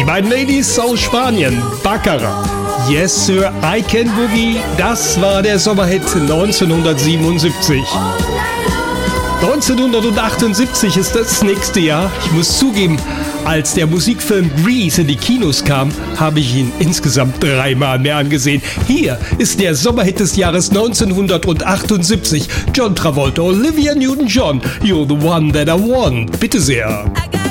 beiden Ladies aus Spanien, Baccarat. Yes Sir, I Can Boogie, das war der Sommerhit 1977. 1978 ist das nächste Jahr. Ich muss zugeben, als der Musikfilm Grease in die Kinos kam, habe ich ihn insgesamt 3 Mal mehr angesehen. Hier ist der Sommerhit des Jahres 1978. John Travolta, Olivia Newton-John, You're the One That I Want. Bitte sehr.